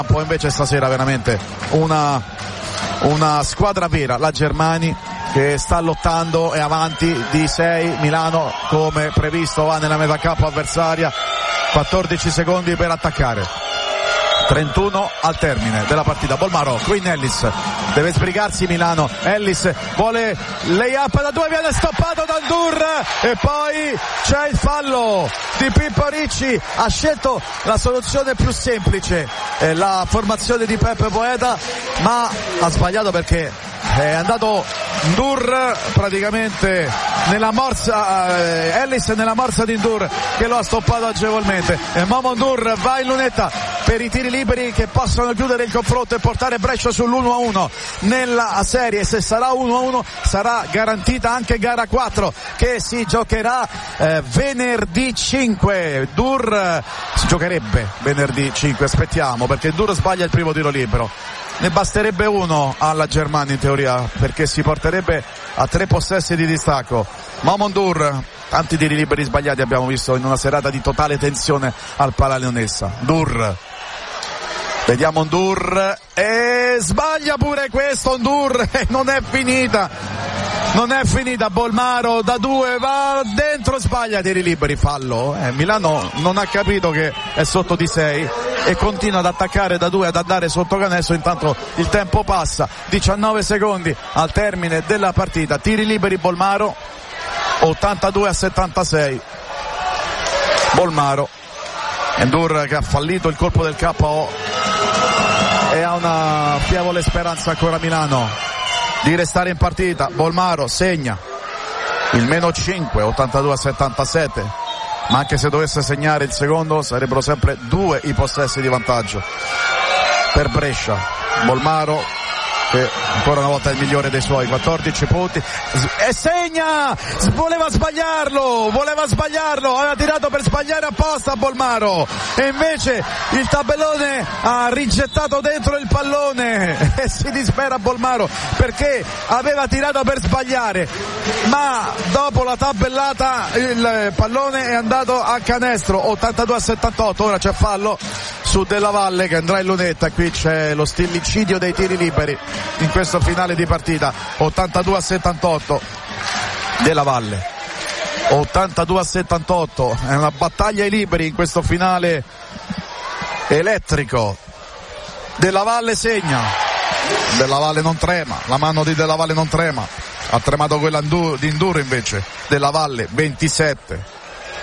Invece stasera veramente una squadra vera, la Germani, che sta lottando, è avanti di 6. Milano come previsto va nella metà campo avversaria, 14 secondi per attaccare, 31 al termine della partita. Bolmaro, Queen Ellis, deve sbrigarsi Milano, Ellis vuole layup da 2, viene stoppato da Ndur e poi c'è il fallo di Pippo Ricci. Ha scelto la soluzione più semplice, la formazione di Peppe Poeta, ma ha sbagliato perché è andato Ndur praticamente nella morsa, Ellis nella morsa di Ndur che lo ha stoppato agevolmente, e Momo Ndur va in lunetta per i tiri liberi che possono chiudere il confronto e portare Brescia sull'1-1 nella serie. Se sarà 1-1 sarà garantita anche gara 4 che si giocherà venerdì 5. Ndur si giocherebbe venerdì 5, aspettiamo, perché Ndur sbaglia il primo tiro libero. Ne basterebbe uno alla Germania in teoria, perché si porterebbe a 3 possessi di distacco. Ndur, tanti tiri liberi sbagliati abbiamo visto in una serata di totale tensione al Pala Leonessa. Ndur, vediamo Ndur, e sbaglia pure questo Ndur, e non è finita. Bolmaro da 2 va dentro, sbaglia tiri liberi, fallo. Milano non ha capito che è sotto di 6 e continua ad attaccare da 2, ad andare sotto canestro. Intanto il tempo passa, 19 secondi al termine della partita. Tiri liberi Bolmaro, 82-76. Bolmaro, Ndur che ha fallito il colpo del KO e ha una fievole speranza ancora Milano di restare in partita. Bolmaro segna il -5, 82-77, ma anche se dovesse segnare il secondo sarebbero sempre 2 i possessi di vantaggio per Brescia. Bolmaro che ancora una volta è il migliore dei suoi, 14 punti e segna. Voleva sbagliarlo, aveva tirato per sbagliare apposta Bolmaro e invece il tabellone ha rigettato dentro il pallone e si dispera Bolmaro perché aveva tirato per sbagliare, ma dopo la tabellata il pallone è andato a canestro. 82-78, ora c'è fallo su Della Valle che andrà in lunetta. Qui c'è lo stillicidio dei tiri liberi in questo finale di partita. 82-78 Della Valle, 82-78, è una battaglia ai liberi in questo finale elettrico. Della Valle segna, Della Valle non trema, la mano di Della Valle non trema, ha tremato quella di Ndur invece. Della Valle 27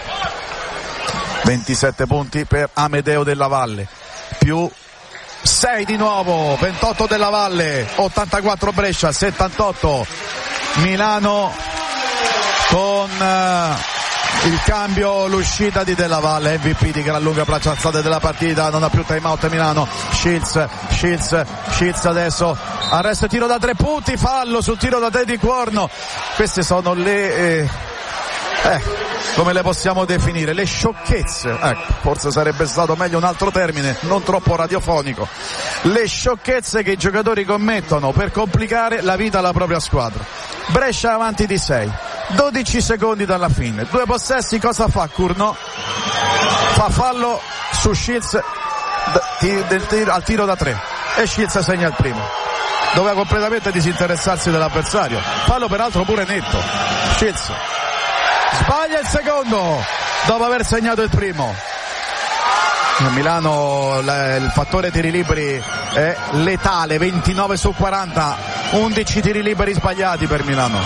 punti per Amedeo Della Valle, più 6 di nuovo, 28 Della Valle, 84 Brescia, 78 Milano, con il cambio, l'uscita di Della Valle, MVP di gran lunga placiazzate della partita, non ha più time out Milano. Shields adesso arresto tiro da 3 punti, fallo sul tiro da 3 di Cuorno. Queste sono le come le possiamo definire? Le sciocchezze, forse sarebbe stato meglio un altro termine, non troppo radiofonico. Le sciocchezze che i giocatori commettono per complicare la vita alla propria squadra. Brescia avanti di 6, 12 secondi dalla fine, 2 possessi, cosa fa Curno? Fa fallo su Shields al tiro da 3 e Shields segna il primo. Doveva completamente disinteressarsi dell'avversario, fallo peraltro pure netto. Shields sbaglia il secondo dopo aver segnato il primo. A Milano il fattore tiri liberi è letale, 29 su 40, 11 tiri liberi sbagliati per Milano.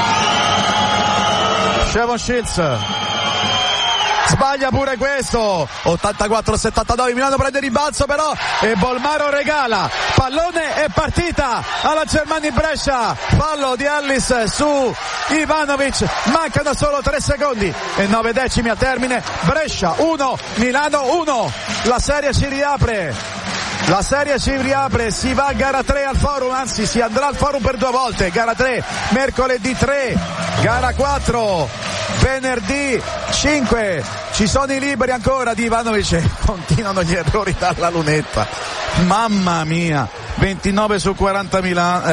Shavon Shields sbaglia pure questo, 84-79, Milano prende ribalzo però e Bolmaro regala, pallone e partita alla Germani Brescia. Fallo di Ellis su Ivanovic, mancano solo 3 secondi e 9 decimi al termine. Brescia 1, Milano 1, la serie si riapre, si va a gara 3 al Forum, anzi si andrà al Forum per 2 volte. Gara 3 mercoledì 3, gara 4 venerdì 5. Ci sono i liberi ancora di Ivanovic, continuano gli errori dalla lunetta, mamma mia. 29 su 40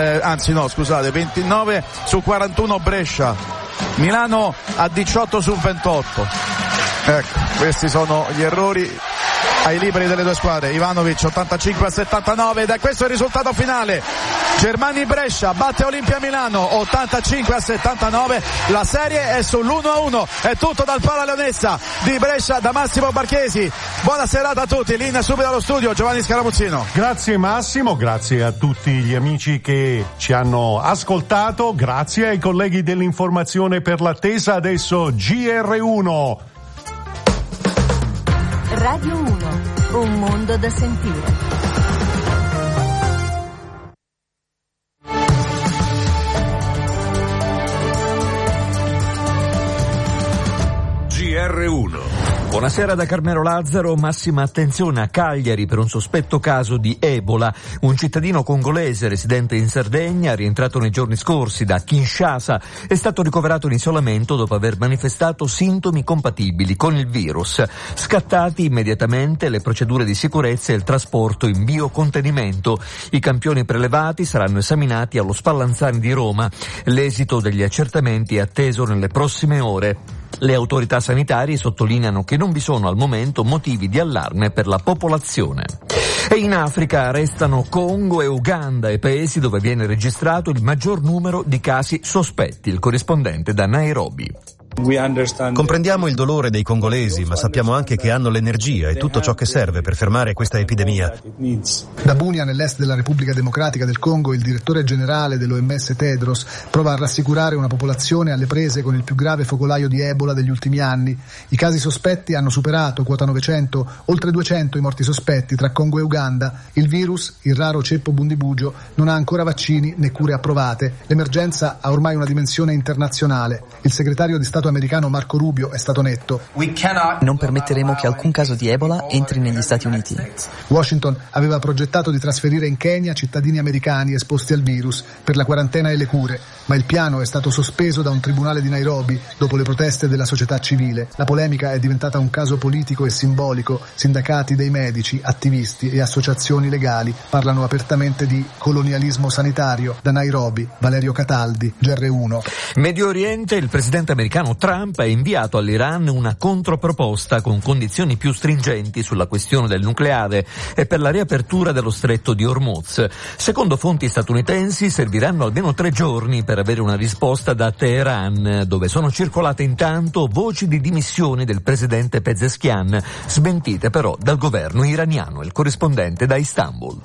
29 su 41 Brescia, Milano a 18 su 28. Ecco, questi sono gli errori ai liberi delle due squadre. Ivanovic 85-79 ed è questo il risultato finale. Germani Brescia batte Olimpia Milano 85-79, la serie è sull'1-1. È tutto dal Pala Leonessa di Brescia da Massimo Barchesi. Buona serata a tutti, linea subito allo studio Giovanni Scaramuzzino. Grazie Massimo, grazie a tutti gli amici che ci hanno ascoltato, grazie ai colleghi dell'informazione per l'attesa. Adesso GR1 Radio 1, un mondo da sentire. GR1. Buonasera da Carmelo Lazzaro. Massima attenzione a Cagliari per un sospetto caso di Ebola. Un cittadino congolese residente in Sardegna, rientrato nei giorni scorsi da Kinshasa, è stato ricoverato in isolamento dopo aver manifestato sintomi compatibili con il virus. Scattati immediatamente le procedure di sicurezza e il trasporto in biocontenimento. I campioni prelevati saranno esaminati allo Spallanzani di Roma. L'esito degli accertamenti è atteso nelle prossime ore. Le autorità sanitarie sottolineano che non vi sono al momento motivi di allarme per la popolazione. E in Africa restano Congo e Uganda, i paesi dove viene registrato il maggior numero di casi sospetti. Il corrispondente da Nairobi. Comprendiamo il dolore dei congolesi, ma sappiamo anche che hanno l'energia e tutto ciò che serve per fermare questa epidemia. Da Bunia, nell'est della Repubblica Democratica del Congo, il direttore generale dell'OMS Tedros prova a rassicurare una popolazione alle prese con il più grave focolaio di Ebola degli ultimi anni. I casi sospetti hanno superato quota 900, oltre 200 i morti sospetti tra Congo e Uganda. Il virus, il raro ceppo bundibugio, non ha ancora vaccini né cure approvate. L'emergenza ha ormai una dimensione internazionale. Il segretario di Stato americano Marco Rubio è stato netto. Non permetteremo che alcun caso di Ebola entri negli Stati Uniti. Washington aveva progettato di trasferire in Kenya cittadini americani esposti al virus per la quarantena e le cure, ma il piano è stato sospeso da un tribunale di Nairobi dopo le proteste della società civile. La polemica è diventata un caso politico e simbolico. Sindacati dei medici, attivisti e associazioni legali parlano apertamente di colonialismo sanitario. Da Nairobi, Valerio Cataldi, GR1. Medio Oriente, il presidente americano Trump ha inviato all'Iran una controproposta con condizioni più stringenti sulla questione del nucleare e per la riapertura dello stretto di Hormuz. Secondo fonti statunitensi serviranno almeno 3 giorni per avere una risposta da Teheran, dove sono circolate intanto voci di dimissioni del presidente Pezeshkian, smentite però dal governo iraniano. Il corrispondente da Istanbul.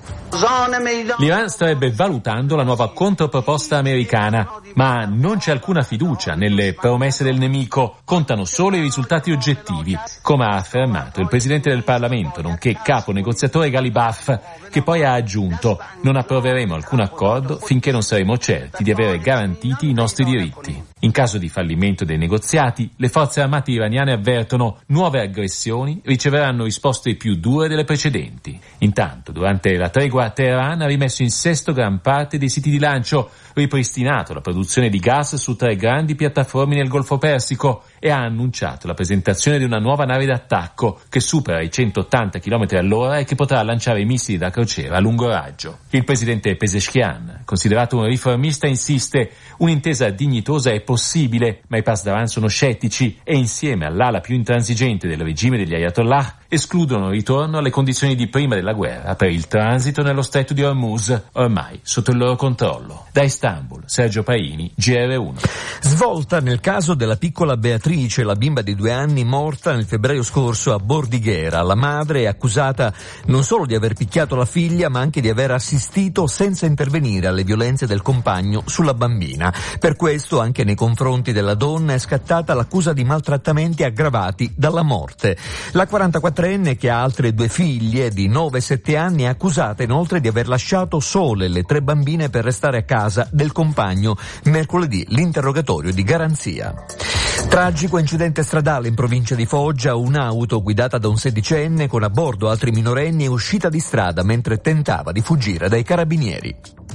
L'Iran starebbe valutando la nuova controproposta americana, ma non c'è alcuna fiducia nelle promesse del nemico, contano solo i risultati oggettivi, come ha affermato il presidente del Parlamento, nonché capo negoziatore Ghalibaf, che poi ha aggiunto: non approveremo alcun accordo finché non saremo certi di avere garantiti i nostri diritti. In caso di fallimento dei negoziati, le forze armate iraniane avvertono nuove aggressioni riceveranno risposte più dure delle precedenti. Intanto, durante la tregua, Teheran ha rimesso in sesto gran parte dei siti di lancio, ripristinato la produzione di gas su 3 grandi piattaforme nel Golfo Persico e ha annunciato la presentazione di una nuova nave d'attacco che supera i 180 km all'ora e che potrà lanciare missili da crociera a lungo raggio. Il presidente Pezeshkian, considerato un riformista, insiste: un'intesa dignitosa è possibile, ma i Pasdaran sono scettici e insieme all'ala più intransigente del regime degli Ayatollah escludono il ritorno alle condizioni di prima della guerra per il transito nello stretto di Hormuz, ormai sotto il loro controllo. Da Istanbul, Sergio Paini, GR1. Svolta nel caso della piccola Beatrice, la bimba di 2 anni morta nel febbraio scorso a Bordighera. La madre è accusata non solo di aver picchiato la figlia, ma anche di aver assistito senza intervenire alle violenze del compagno sulla bambina. Per questo anche nei confronti della donna è scattata l'accusa di maltrattamenti aggravati dalla morte. La 44enne, che ha altre 2 figlie di 9 e 7 anni, è accusata inoltre di aver lasciato sole le 3 bambine per restare a casa del compagno. Mercoledì l'interrogatorio di garanzia. Tragico incidente stradale in provincia di Foggia. Un'auto guidata da un 16enne con a bordo altri minorenni è uscita di strada mentre tentava di fuggire dai carabinieri.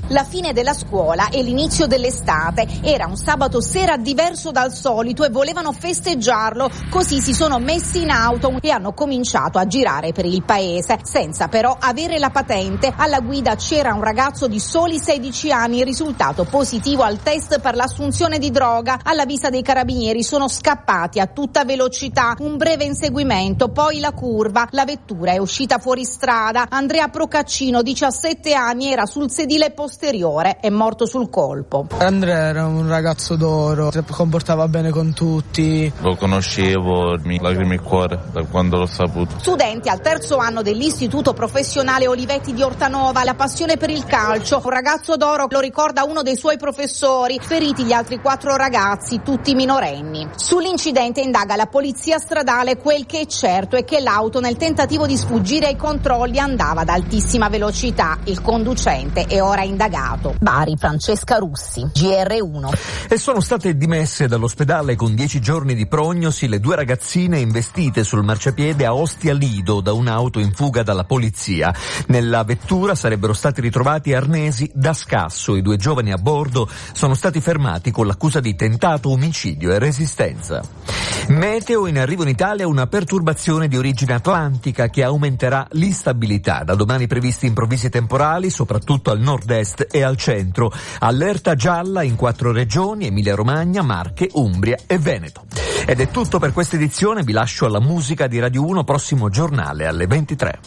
La fine della scuola e l'inizio dell'estate. Era un sabato sera diverso dal solito e volevano festeggiarlo, così si sono messi in auto e hanno cominciato a girare per il paese, senza però avere la patente. Alla guida c'era un ragazzo di soli 16 anni, risultato positivo al test per l'assunzione di droga. Alla vista dei carabinieri sono scappati a tutta velocità, un breve inseguimento, poi la curva, la vettura è uscita fuori strada. Andrea Procaccino, 17 anni, era sul sedile posteriore, è morto sul colpo. Andrea era un ragazzo d'oro, si comportava bene con tutti. Lo conoscevo, mi lacrime il cuore da quando l'ho saputo. Studenti al terzo anno dell'Istituto Professionale Olivetti di Ortanova, la passione per il calcio. Un ragazzo d'oro, lo ricorda uno dei suoi professori, feriti gli altri 4 ragazzi, tutti minorenni. Sull'incidente indaga la polizia stradale. Quel che è certo è che l'auto, nel tentativo di sfuggire ai controlli, andava ad altissima velocità. Il conducente è ora indagato. Bari, Francesca Russi, GR1. E sono state dimesse dall'ospedale con 10 giorni di prognosi le 2 ragazzine investite sul marciapiede a Ostia Lido da un'auto in fuga dalla polizia. Nella vettura sarebbero stati ritrovati arnesi da scasso. I 2 giovani a bordo sono stati fermati con l'accusa di tentato omicidio e resistenza. Meteo: in arrivo in Italia una perturbazione di origine atlantica che aumenterà l'instabilità. Da domani previsti improvvisi temporali, soprattutto al nord-est e al centro. Allerta gialla in 4 regioni: Emilia-Romagna, Marche, Umbria e Veneto. Ed è tutto per questa edizione, vi lascio alla musica di Radio 1, prossimo giornale alle 23.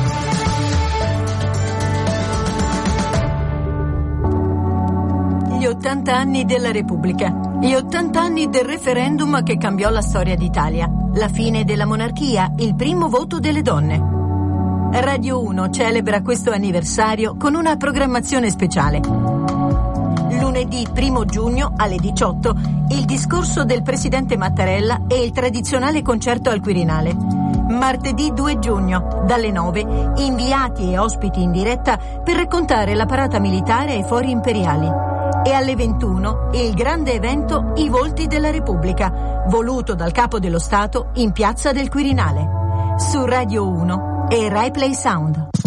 Gli 80 anni della Repubblica, gli 80 anni del referendum che cambiò la storia d'Italia, la fine della monarchia, il primo voto delle donne. Radio 1 celebra questo anniversario con una programmazione speciale. Lunedì 1 giugno alle 18 il discorso del presidente Mattarella e il tradizionale concerto al Quirinale. Martedì 2 giugno dalle 9 inviati e ospiti in diretta per raccontare la parata militare ai fori imperiali. E alle 21 il grande evento I Volti della Repubblica, voluto dal Capo dello Stato in Piazza del Quirinale. Su Radio 1 e Rai Play Sound.